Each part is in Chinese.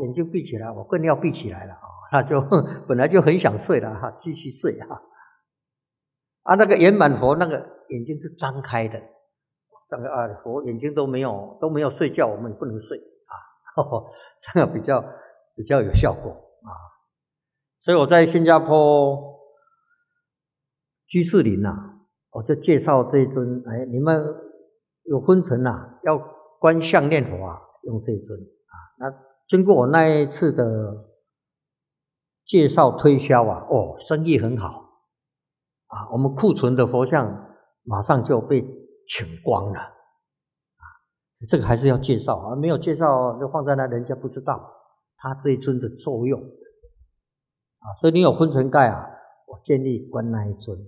眼睛闭起来，我更要闭起来了他就本来就很想睡了继续睡那个圆满佛那个眼睛是张开的，佛眼睛都没有睡觉，我们也不能睡这个比较有效果所以我在新加坡居士林我就介绍这一尊，你们有昏沉要观相念佛用这一尊那经过我那一次的介绍推销生意很好我们库存的佛像马上就被请光了这个还是要介绍没有介绍就放在那，人家不知道它这一尊的作用所以你有昏沉盖我建议观那一尊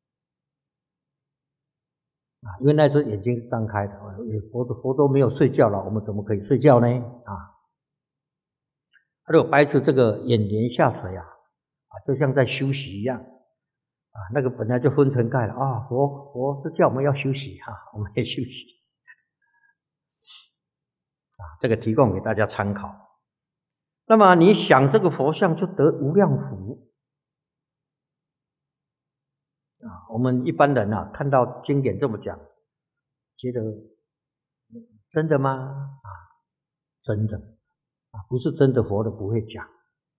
因为那尊眼睛是张开的佛都没有睡觉了，我们怎么可以睡觉呢如果白痴这个眼帘下垂就像在休息一样那个本来就昏沉盖了佛是叫我们要休息我们也休息这个提供给大家参考。那么你想这个佛像就得无量福我们一般人看到经典这么讲，觉得真的吗真的不是真的佛的不会讲。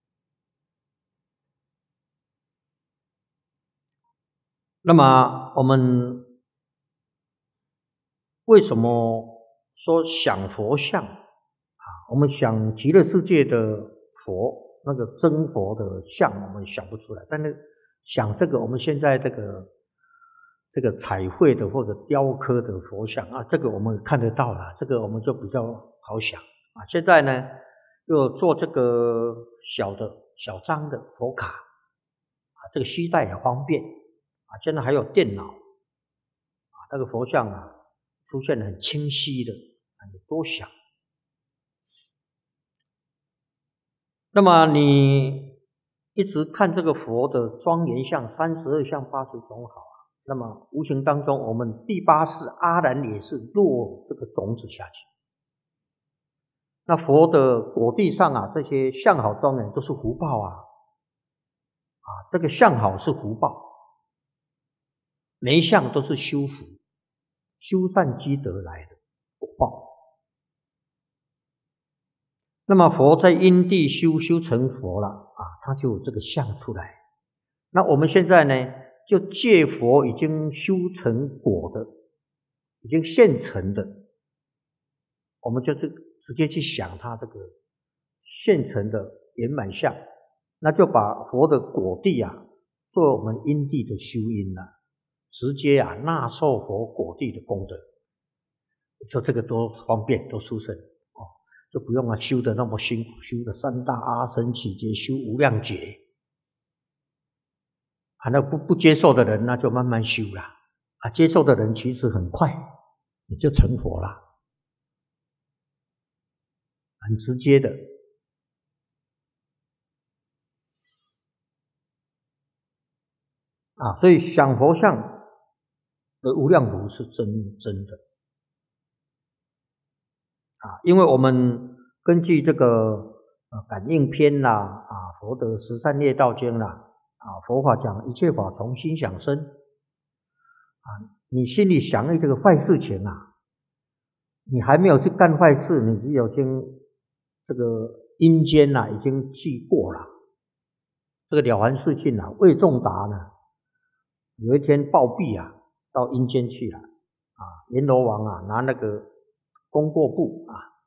那么我们为什么说想佛像我们想极乐世界的佛那个真佛的像我们想不出来，但是想这个我们现在这个彩绘的或者雕刻的佛像这个我们看得到了，这个我们就比较好想现在呢又做这个小张的佛卡这个携带也方便现在还有电脑那个佛像出现了很清晰的你多想。那么你一直看这个佛的庄严相32相80种好那么无形当中我们第8世阿难也是落这个种子下去。那佛的果地上这些相好庄严都是福报这个相好是福报，每一项都是修福修善积德来的果报。那么佛在因地修成佛了他就有这个相出来。那我们现在呢就借佛已经修成果的已经现成的，我们就直接去想它这个现成的圆满相，那就把佛的果地作为我们因地的修因直接纳受佛果地的功德。你说这个多方便多殊胜就不用修的那么辛苦，修的3大阿僧祇劫，修无量劫那不接受的人那就慢慢修啦接受的人其实很快你就成佛了，很直接的所以想佛像的无量福是真的因为我们根据这个感应篇佛的13业道经佛法讲一切法从心想生你心里想这个坏事情你还没有去干坏事，你只有经这个阴间已经记过了。这个了凡四训魏仲达呢有一天暴毙到阴间去了阎罗王拿那个功过簿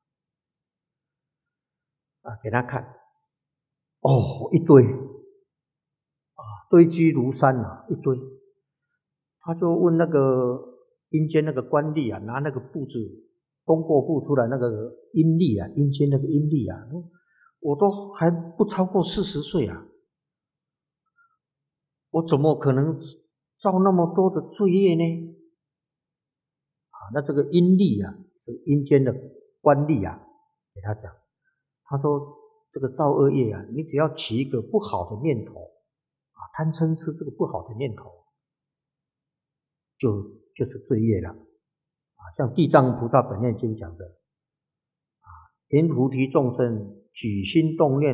给他看一堆堆积如山一堆。他就问那个阴间那个官吏拿那个簿子功过簿出来，那个阴历阴间那个阴历我都还不超过40岁我怎么可能造那么多的罪业呢那这个阴历这个阴间的官吏给他讲，他说这个造恶业你只要起一个不好的念头贪嗔痴这个不好的念头就是罪业了像地藏菩萨本愿经讲的愿菩提众生起心动念